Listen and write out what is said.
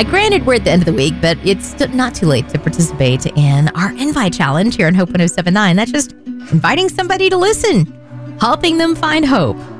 Granted, we're at the end of the week, but it's not too late to participate in our invite challenge here on Hope 1079. That's just inviting somebody to listen, helping them find hope